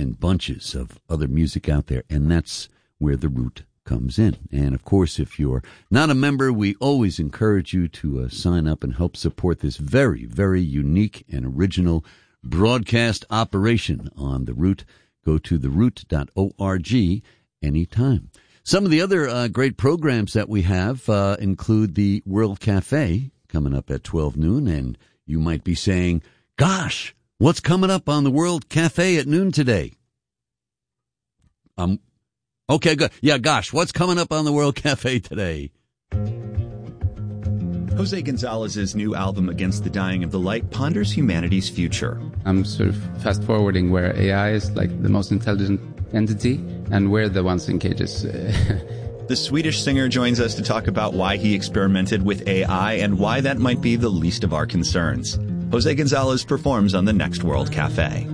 and bunches of other music out there, and that's where The Root comes in. And, of course, if you're not a member, we always encourage you to sign up and help support this very, very unique and original broadcast operation on The Root. Go to theroot.org anytime. Some of the other great programs that we have include the World Cafe coming up at 12 noon, and you might be saying, gosh, what's coming up on the World Cafe at noon today? Okay, good. Yeah, gosh, what's coming up on the World Cafe today? Jose Gonzalez's new album, Against the Dying of the Light, ponders humanity's future. I'm sort of fast-forwarding where AI is like the most intelligent entity, and we're the ones in cages. The Swedish singer joins us to talk about why he experimented with AI and why that might be the least of our concerns. Jose Gonzalez performs on the next World Cafe.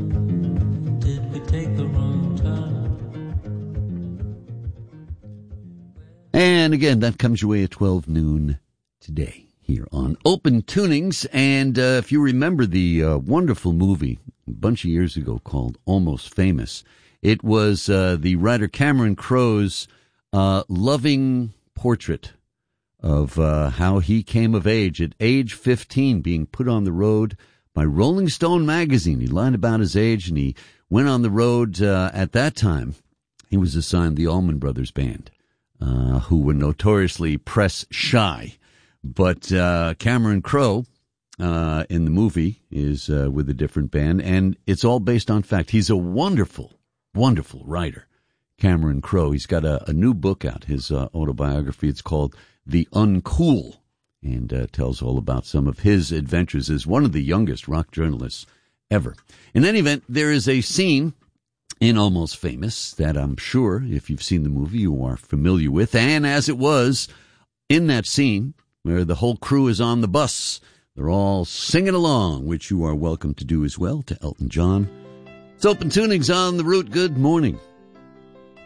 And again, that comes your way at 12 noon today here on Open Tunings. And if you remember the wonderful movie a bunch of years ago called Almost Famous, it was the writer Cameron Crowe's loving portrait of how he came of age at age 15, being put on the road by Rolling Stone magazine. He lied about his age, and he went on the road. At that time, he was assigned the Allman Brothers Band, who were notoriously press shy. But Cameron Crowe in the movie is with a different band, and it's all based on fact. He's a wonderful, wonderful writer, Cameron Crowe. He's got a new book out, his autobiography. It's called The Uncool, and tells all about some of his adventures as one of the youngest rock journalists ever. In any event, there is a scene in Almost Famous that I'm sure, if you've seen the movie, you are familiar with. And as it was in that scene where the whole crew is on the bus, they're all singing along, which you are welcome to do as well, to Elton John. It's Open Tunings on The Root. Good morning.